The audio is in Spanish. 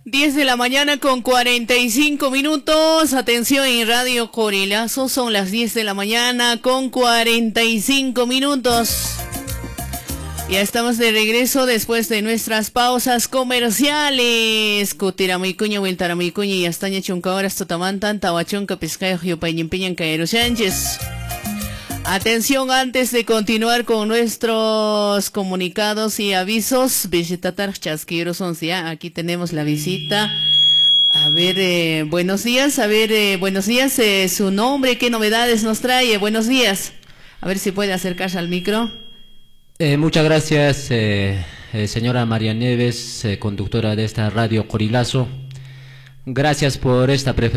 10 de la mañana con 45 minutos. Atención en Radio Corilazo, son las 10 de la mañana con 45 minutos. Ya estamos de regreso después de nuestras pausas comerciales. Kutiramaykuña, Wiltaramaykuña y Astaña Chuncahoras, Totamantan, Tawachunca, Piscayo, Yopañimpiñan, Caero Sánchez. Atención, antes de continuar con nuestros comunicados y avisos, visitatar Chasquiros 11, aquí tenemos la visita. A ver, buenos días, buenos días, su nombre, qué novedades nos trae, buenos días. A ver si puede acercarse al micro. Muchas gracias, señora María Nieves, conductora de esta radio Corilazo. Gracias por esta preferencia.